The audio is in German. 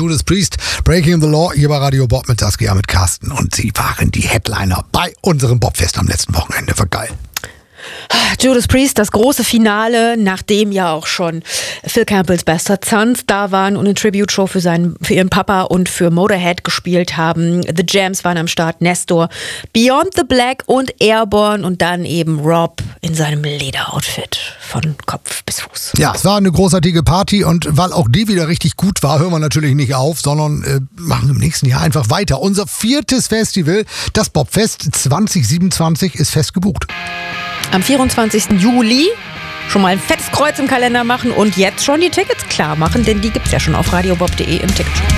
Judas Priest, Breaking the Law, hier bei Radio Bob mit Saskia, mit Carsten. Und sie waren die Headliner bei unserem Bobfest am letzten Wochenende. War geil. Judas Priest, das große Finale, nachdem ja auch schon Phil Campbells Bastard Sons da waren und eine Tribute-Show für ihren Papa und für Motorhead gespielt haben. The Jams waren am Start, Nestor, Beyond the Black und Airborne und dann eben Rob in seinem Lederoutfit von Kopf bis Fuß. Ja, es war eine großartige Party und weil auch die wieder richtig gut war, hören wir natürlich nicht auf, sondern machen im nächsten Jahr einfach weiter. Unser 4. Festival, das Bobfest 2027, ist fest gebucht. Am 24. Juli schon mal ein fettes Kreuz im Kalender machen und jetzt schon die Tickets klar machen, denn die gibt's ja schon auf radiobob.de im Ticketshop.